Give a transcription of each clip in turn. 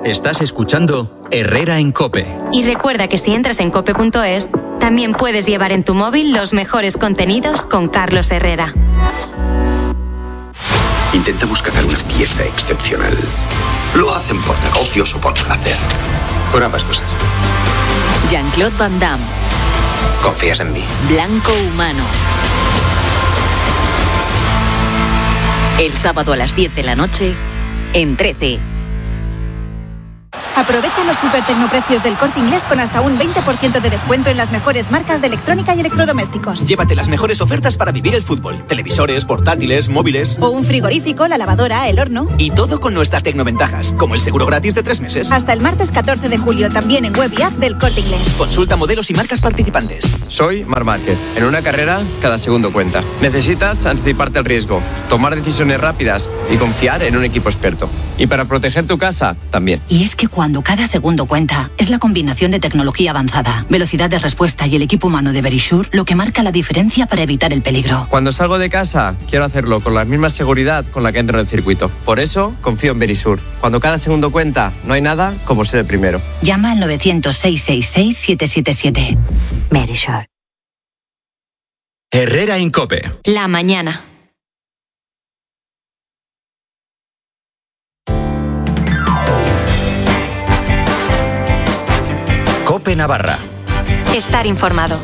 Estás escuchando Herrera en COPE. Y recuerda que si entras en cope.es, también puedes llevar en tu móvil los mejores contenidos con Carlos Herrera. Intentamos cazar una pieza excepcional. Lo hacen por negocios o por placer. Por ambas cosas. Jean-Claude Van Damme. ¿Confías en mí? Blanco Humano. El sábado a las 10 de la noche, en 13. Aprovecha los supertecnoprecios del Corte Inglés con hasta un 20% de descuento en las mejores marcas de electrónica y electrodomésticos. Llévate las mejores ofertas para vivir el fútbol. Televisores, portátiles, móviles. O un frigorífico, la lavadora, el horno. Y todo con nuestras tecnoventajas, como el seguro gratis de 3 meses. Hasta el martes 14 de julio, también en web y app del Corte Inglés. Consulta modelos y marcas participantes. Soy Marc Márquez. En una carrera, cada segundo cuenta. Necesitas anticiparte al riesgo, tomar decisiones rápidas y confiar en un equipo experto. Y para proteger tu casa, también. Y es que cuando cada segundo cuenta, es la combinación de tecnología avanzada, velocidad de respuesta y el equipo humano de Verisure lo que marca la diferencia para evitar el peligro. Cuando salgo de casa, quiero hacerlo con la misma seguridad con la que entro en el circuito. Por eso, confío en Verisure. Cuando cada segundo cuenta, no hay nada como ser el primero. Llama al 900-666-777. Verisure. Herrera en COPE. La mañana. COPE Navarra. Estar informado.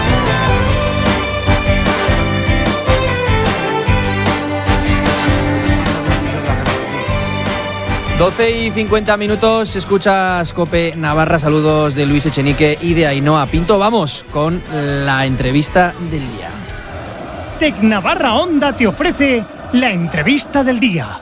Doce y 50 minutos, escuchas COPE Navarra, saludos de Luis Echenique y de Ainhoa Pinto. Vamos con la entrevista del día. Tecnavarra Onda te ofrece la entrevista del día.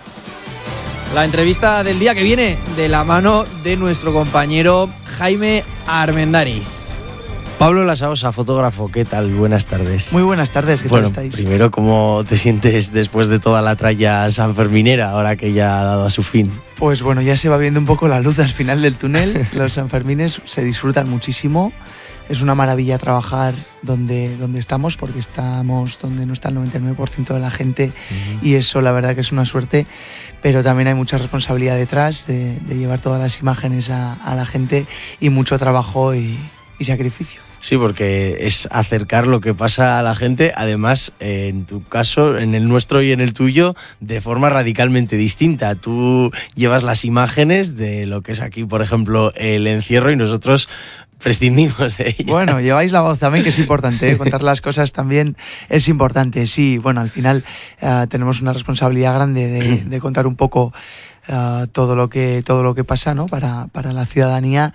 La entrevista del día que viene de la mano de nuestro compañero Jaime Armendari. Pablo Lasaosa, fotógrafo, ¿qué tal? Buenas tardes. Muy buenas tardes, ¿qué tal estáis? Primero, ¿cómo te sientes después de toda la tralla sanferminera, ahora que ya ha dado a su fin? Pues bueno, ya se va viendo un poco la luz al final del túnel. Los sanfermines se disfrutan muchísimo. Es una maravilla trabajar donde estamos, porque estamos donde no está el 99% de la gente, y eso la verdad que es una suerte, pero también hay mucha responsabilidad detrás de llevar todas las imágenes a la gente, y mucho trabajo y sacrificio. Sí, porque es acercar lo que pasa a la gente, además, en tu caso, en el nuestro y en el tuyo, de forma radicalmente distinta. Tú llevas las imágenes de lo que es aquí, por ejemplo, el encierro, y nosotros prescindimos de ellas. Bueno, lleváis la voz también, que es importante, ¿eh? Contar las cosas también es importante. Sí, bueno, al final tenemos una responsabilidad grande de contar un poco todo lo que pasa, ¿no? para la ciudadanía,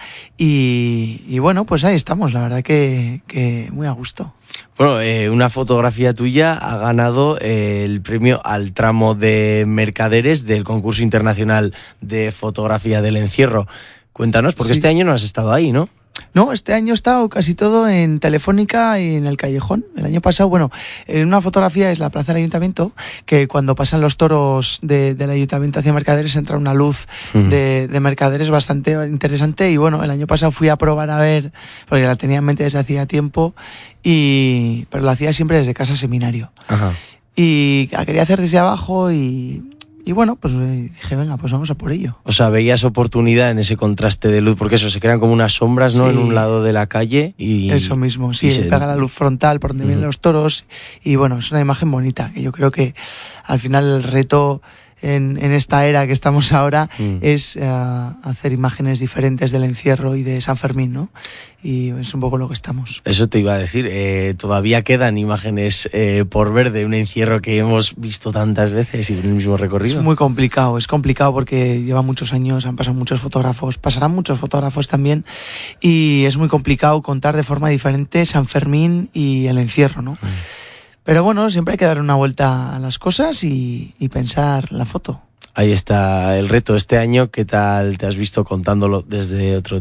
y bueno, pues ahí estamos, la verdad que muy a gusto. Bueno, una fotografía tuya ha ganado el premio al tramo de Mercaderes del concurso internacional de fotografía del encierro. Cuéntanos, porque este año no has estado ahí, ¿no? No, este año he estado casi todo en Telefónica y en el Callejón. El año pasado, bueno, en una fotografía es la plaza del Ayuntamiento, que cuando pasan los toros del Ayuntamiento hacia Mercaderes entra una luz de Mercaderes bastante interesante, y bueno, el año pasado fui a probar a ver, porque la tenía en mente desde hacía tiempo, pero lo hacía siempre desde Casa Seminario. Ajá. Y la quería hacer desde abajo y bueno, pues dije, venga, pues vamos a por ello. O sea, veías oportunidad en ese contraste de luz, porque eso, se crean como unas sombras, ¿no? Sí. En un lado de la calle y... Eso mismo, sí, pega la luz frontal por donde vienen los toros, y bueno, es una imagen bonita, que yo creo que al final el reto en esta era que estamos ahora es hacer imágenes diferentes del encierro y de San Fermín, ¿no? Y es un poco lo que estamos. Eso te iba a decir, todavía quedan imágenes por ver de un encierro que hemos visto tantas veces y en el mismo recorrido. Es complicado porque lleva muchos años, han pasado muchos fotógrafos, pasarán muchos fotógrafos también, y es muy complicado contar de forma diferente San Fermín y el encierro, ¿no? Pero bueno, siempre hay que dar una vuelta a las cosas y pensar la foto. Ahí está el reto este año. ¿Qué tal te has visto contándolo desde otro tramo?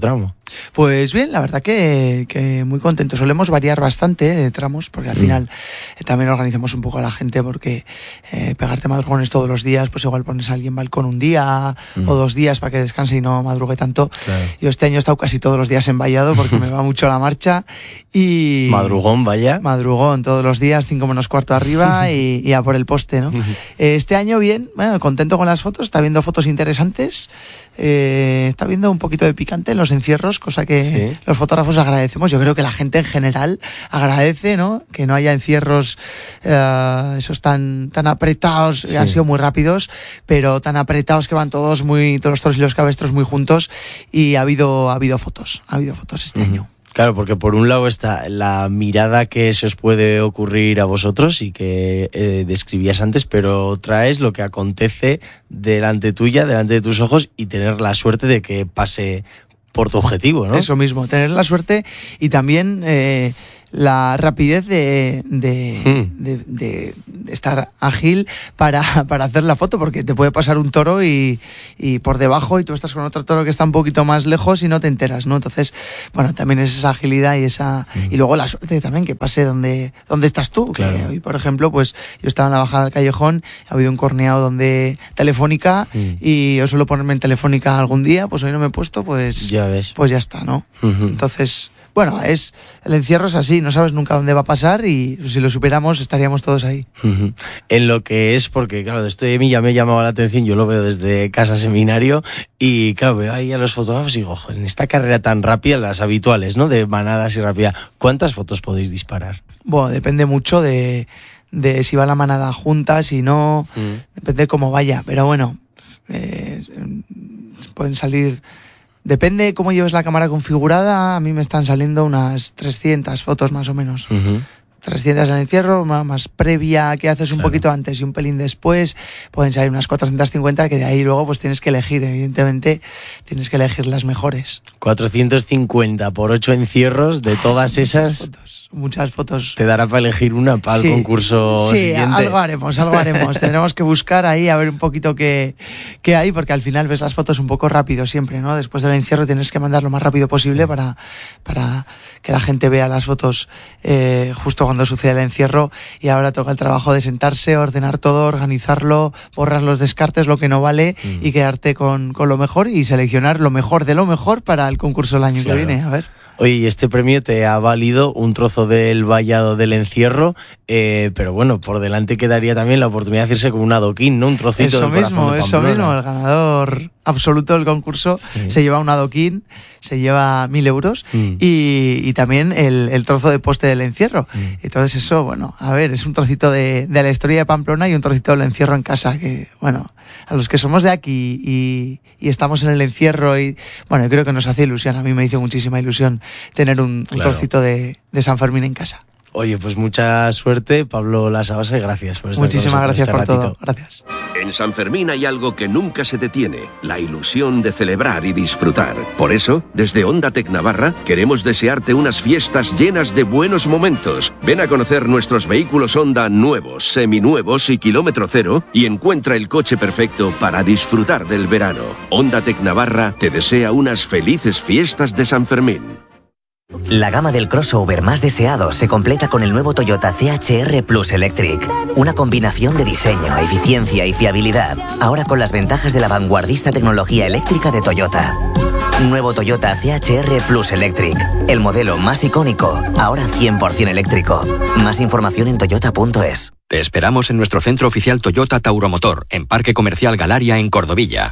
Pues bien, la verdad que muy contento. Solemos variar bastante de tramos, porque al final también organizamos un poco a la gente, porque pegarte madrugones todos los días, pues igual pones a alguien balcón un día o 2 días para que descanse y no madrugue tanto. Claro. Yo este año he estado casi todos los días en Vallado porque me va mucho la marcha. Y madrugón, vaya. Madrugón, todos los días, 5 menos cuarto arriba y a por el poste, ¿no? Este año bien, bueno, contento con las fotos, está viendo fotos interesantes, está viendo un poquito de picante en los encierros, cosa que los fotógrafos agradecemos. Yo creo que la gente en general agradece, ¿no? Que no haya encierros esos tan apretados, han sido muy rápidos, pero tan apretados que van todos los toros y los cabestros muy juntos, y ha habido fotos este año. Claro, porque por un lado está la mirada que se os puede ocurrir a vosotros y que describías antes, pero otra es lo que acontece delante tuya, delante de tus ojos, y tener la suerte de que pase por tu objetivo, ¿no? Eso mismo, tener la suerte y también la rapidez de estar ágil para hacer la foto, porque te puede pasar un toro y por debajo, y tú estás con otro toro que está un poquito más lejos y no te enteras, ¿no? Entonces, bueno, también es esa agilidad y y luego la suerte también que pase donde estás tú. Claro. Que hoy, por ejemplo, pues yo estaba en la bajada del Callejón, ha habido un corneado donde Telefónica, y yo suelo ponerme en Telefónica algún día, pues hoy no me he puesto, pues ya ves. Pues ya está, ¿no? Entonces, bueno, el encierro es así, no sabes nunca dónde va a pasar, y si lo superamos estaríamos todos ahí. En lo que es, porque claro, esto de mí ya me ha llamado la atención, yo lo veo desde casa seminario, y claro, veo ahí a los fotógrafos y digo, ojo, en esta carrera tan rápida, las habituales, ¿no? De manadas y rápida, ¿cuántas fotos podéis disparar? Bueno, depende mucho de si va la manada junta, si no, depende de cómo vaya, pero bueno, pueden salir... Depende de cómo lleves la cámara configurada, a mí me están saliendo unas 300 fotos más o menos. 300 en el encierro, más previa que haces un poquito antes y un pelín después, pueden salir unas 450, que de ahí luego pues tienes que elegir, evidentemente tienes que elegir las mejores. 450 por 8 encierros, de todas esas... Muchas fotos. Te dará para elegir una para el concurso siguiente. Sí, algo haremos. Tendremos que buscar ahí a ver un poquito qué hay, porque al final ves las fotos un poco rápido siempre, ¿no? Después del encierro tienes que mandar lo más rápido posible para que la gente vea las fotos justo cuando sucede el encierro, y ahora toca el trabajo de sentarse, ordenar todo, organizarlo, borrar los descartes, lo que no vale, y quedarte con lo mejor y seleccionar lo mejor de lo mejor para el concurso del año que viene. A ver. Oye, y este premio te ha valido un trozo del vallado del encierro, pero bueno, por delante quedaría también la oportunidad de hacerse con un adoquín, ¿no? Un trocito eso del mismo, eso mismo. El ganador absoluto del concurso se lleva un adoquín, se lleva 1.000 euros y también el trozo de poste del encierro. Entonces eso, bueno, a ver, es un trocito de la historia de Pamplona y un trocito del encierro en casa, que, bueno, a los que somos de aquí y estamos en el encierro, y bueno, yo creo que nos hace ilusión. A mí me hizo muchísima ilusión tener un trocito de San Fermín en casa. Oye, pues mucha suerte, Pablo Lasabase, gracias por estar Muchísimas gracias por todo, gracias. En San Fermín hay algo que nunca se detiene, la ilusión de celebrar y disfrutar. Por eso, desde Honda Tec Navarra, queremos desearte unas fiestas llenas de buenos momentos. Ven a conocer nuestros vehículos Honda nuevos, seminuevos y kilómetro cero, y encuentra el coche perfecto para disfrutar del verano. Honda Tec Navarra te desea unas felices fiestas de San Fermín. La gama del crossover más deseado se completa con el nuevo Toyota CHR Plus Electric. Una combinación de diseño, eficiencia y fiabilidad. Ahora con las ventajas de la vanguardista tecnología eléctrica de Toyota. Nuevo Toyota CHR Plus Electric. El modelo más icónico, ahora 100% eléctrico. Más información en toyota.es. Te esperamos en nuestro centro oficial Toyota Tauromotor, en Parque Comercial Galaria, en Cordovilla.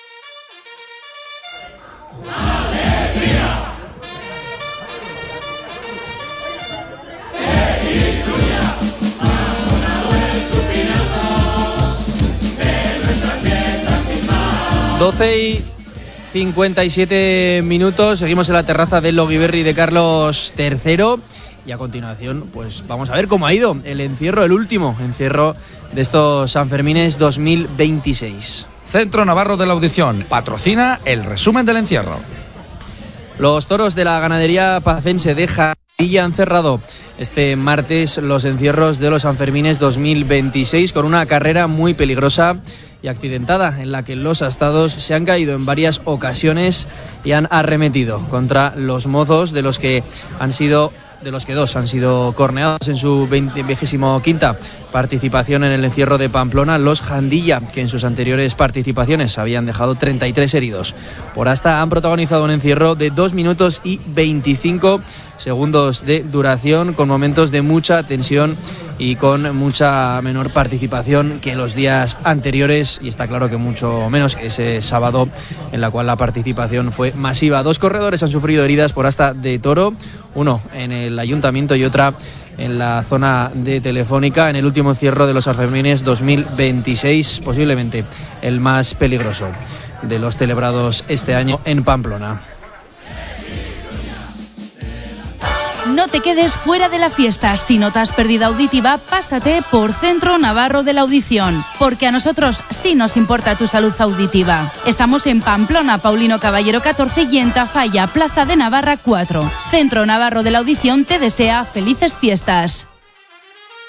y 57 minutos, seguimos en la terraza del Logiberri de Carlos III, y a continuación pues vamos a ver cómo ha ido el encierro, el último encierro de estos Sanfermines 2026. Centro Navarro de la Audición patrocina el resumen del encierro. Los toros de la ganadería pacense de Jarilla han cerrado este martes los encierros de los Sanfermines 2026 con una carrera muy peligrosa y accidentada en la que los astados se han caído en varias ocasiones y han arremetido contra los mozos de los que dos han sido corneados en su 25ª participación en el encierro de Pamplona, los Jandilla, que en sus anteriores participaciones habían dejado 33 heridos. Por hasta han protagonizado un encierro de 2 minutos y 25 segundos de duración, con momentos de mucha tensión y con mucha menor participación que los días anteriores, y está claro que mucho menos que ese sábado, en la cual la participación fue masiva. 2 corredores han sufrido heridas por asta de Toro, uno en el Ayuntamiento y otra en la zona de Telefónica, en el último encierro de los Sanfermines 2026, posiblemente el más peligroso de los celebrados este año en Pamplona. No te quedes fuera de la fiesta. Si notas pérdida auditiva, pásate por Centro Navarro de la Audición, porque a nosotros sí nos importa tu salud auditiva. Estamos en Pamplona, Paulino Caballero 14 y en Tafalla, Plaza de Navarra 4. Centro Navarro de la Audición te desea felices fiestas.